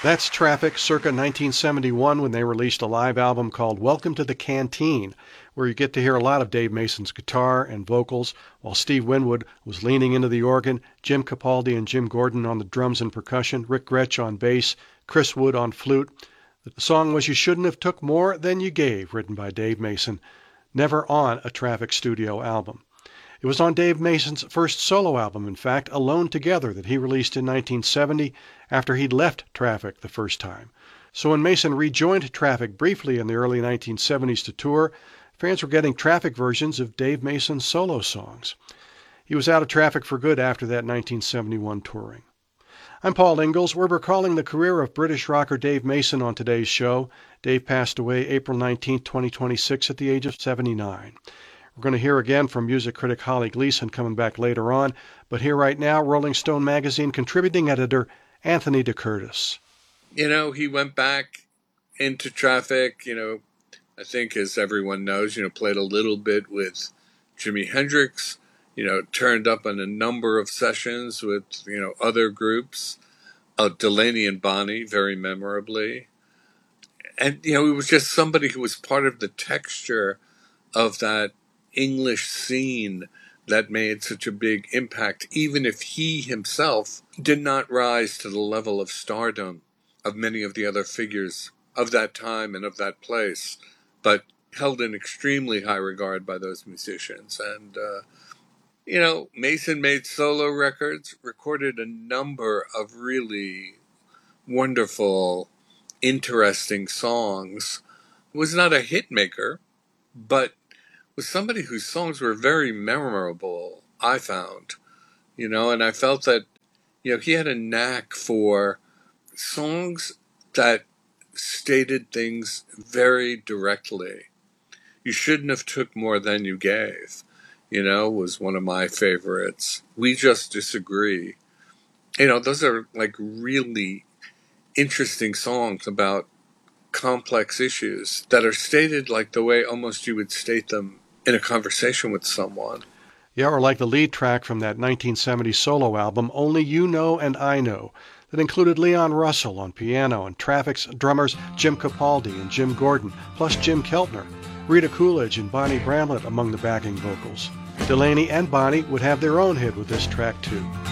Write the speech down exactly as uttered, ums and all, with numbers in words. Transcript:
That's Traffic circa nineteen seventy-one when they released a live album called Welcome to the Canteen, where you get to hear a lot of Dave Mason's guitar and vocals, while Steve Winwood was leaning into the organ, Jim Capaldi and Jim Gordon on the drums and percussion, Rick Gretsch on bass, Chris Wood on flute. The song was You Shouldn't Have Took More Than You Gave, written by Dave Mason, never on a Traffic studio album. It was on Dave Mason's first solo album, in fact, Alone Together, that he released in nineteen seventy after he'd left Traffic the first time. So when Mason rejoined Traffic briefly in the early nineteen seventies to tour, fans were getting Traffic versions of Dave Mason's solo songs. He was out of Traffic for good after that nineteen seventy-one touring. I'm Paul Ingalls. We're recalling the career of British rocker Dave Mason on today's show. Dave passed away April nineteenth, twenty twenty-six at the age of seventy-nine. We're going to hear again from music critic Holly Gleason coming back later on, but here right now, Rolling Stone magazine contributing editor Anthony DeCurtis. You know, he went back into Traffic, you know, I think as everyone knows, you know, played a little bit with Jimi Hendrix, you know, turned up on a number of sessions with, you know, other groups, uh, Delaney and Bonnie, very memorably. And, you know, he was just somebody who was part of the texture of that English scene that made such a big impact, even if he himself did not rise to the level of stardom of many of the other figures of that time and of that place, but held in extremely high regard by those musicians. And, uh, you know, Mason made solo records, recorded a number of really wonderful, interesting songs, was not a hit maker, but was somebody whose songs were very memorable, I found, you know, and I felt that, you know, he had a knack for songs that stated things very directly. You Shouldn't Have Took More Than You Gave, you know, was one of my favorites. We Just Disagree. You know, those are like really interesting songs about complex issues that are stated like the way almost you would state them in a conversation with someone. Yeah, or like the lead track from that nineteen seventy solo album, Only You Know and I Know, that included Leon Russell on piano and Traffic's drummers Jim Capaldi and Jim Gordon, plus Jim Keltner, Rita Coolidge and Bonnie Bramlett among the backing vocals. Delaney and Bonnie would have their own hit with this track too.